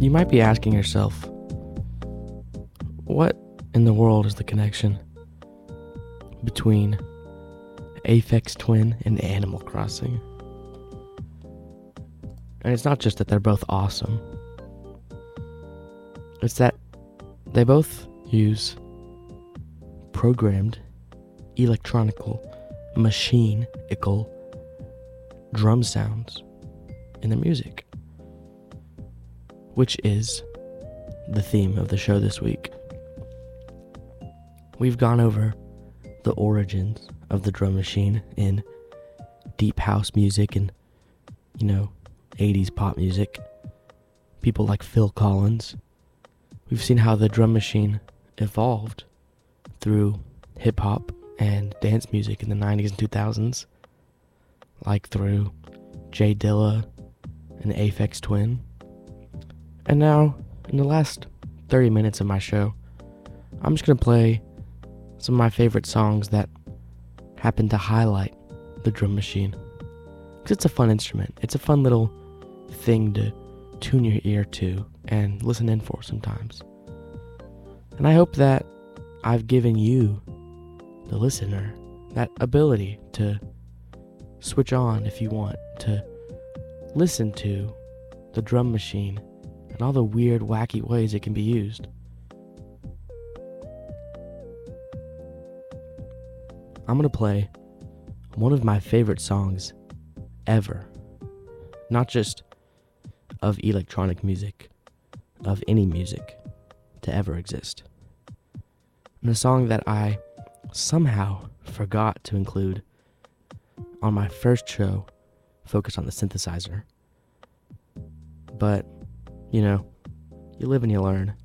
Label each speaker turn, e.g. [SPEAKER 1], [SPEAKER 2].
[SPEAKER 1] You might be asking yourself, what in the world is the connection between Aphex Twin and Animal Crossing? And it's not just that they're both awesome. It's that they both use programmed, electronical, machine-ical drum sounds in their music, which is the theme of the show this week. We've gone over the origins of the drum machine in deep house music and, 80s pop music. People like Phil Collins. We've seen how the drum machine evolved through hip-hop and dance music in the 90s and 2000s, like through Jay Dilla and Aphex Twin. And now, in the last 30 minutes of my show, I'm just going to play some of my favorite songs that happen to highlight the drum machine. Because it's a fun instrument. It's a fun little thing to tune your ear to and listen in for sometimes. And I hope that I've given you, the listener, that ability to switch on if you want, to listen to the drum machine and all the weird, wacky ways it can be used. I'm going to play one of my favorite songs ever. Not just of electronic music, of any music to ever exist. And a song that I somehow forgot to include on my first show, focused on the synthesizer. But, you live and you learn.